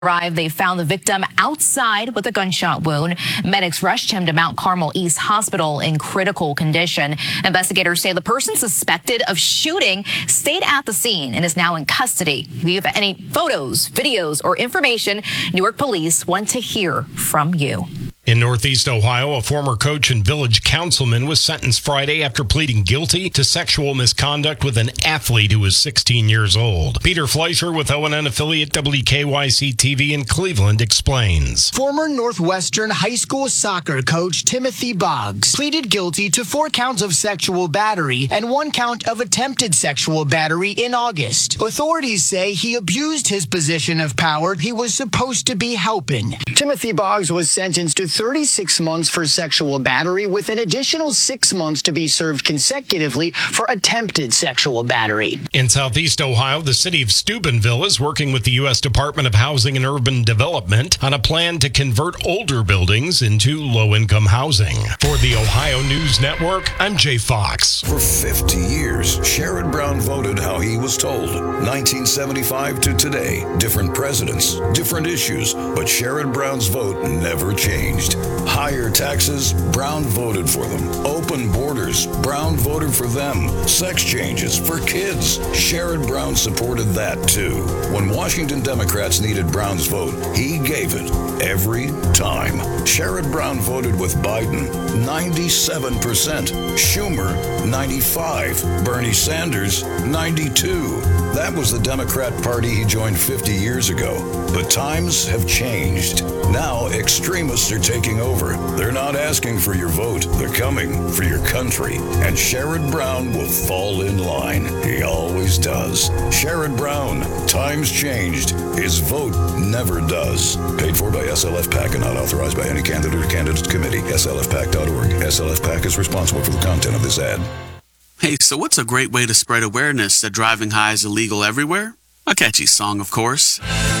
Arrived, they found the victim outside with a gunshot wound. Medics rushed him to Mount Carmel East Hospital in critical condition. Investigators say the person suspected of shooting stayed at the scene and is now in custody. If you have any photos, videos, or information, Newark police want to hear from you. In Northeast Ohio, a former coach and village councilman was sentenced Friday after pleading guilty to sexual misconduct with an athlete who was 16 years old. Peter Fleischer with ONN affiliate WKYC-TV in Cleveland explains. Former Northwestern high school soccer coach Timothy Boggs pleaded guilty to 4 counts of sexual battery and 1 count of attempted sexual battery in August. Authorities say he abused his position of power he was supposed to be helping. Timothy Boggs was sentenced to 36 months for sexual battery with an additional 6 months to be served consecutively for attempted sexual battery. In Southeast Ohio, the city of Steubenville is working with the U.S. Department of Housing and Urban Development on a plan to convert older buildings into low-income housing. For the Ohio News Network, I'm Jay Fox. For 50 years, Sherrod Brown voted how he was told. 1975 to today, different presidents, different issues, but Sherrod Brown's vote never changed. Higher taxes, Brown voted for them. Open borders, Brown voted for them. Sex changes for kids, Sherrod Brown supported that too. When Washington Democrats needed Brown's vote, he gave it every time. Sherrod Brown voted with Biden, 97%. Schumer, 95%. Bernie Sanders, 92%. That was the Democrat Party he joined 50 years ago. But times have changed. Now extremists are taking over. They're not asking for your vote. They're coming for your country. And Sherrod Brown will fall in line. He always does. Sherrod Brown. Times changed. His vote never does. Paid for by SLF PAC and not authorized by any candidate or candidate committee. SLFPAC.org. SLF PAC is responsible for the content of this ad. Hey, so what's a great way to spread awareness that driving high is illegal everywhere? A catchy song, of course.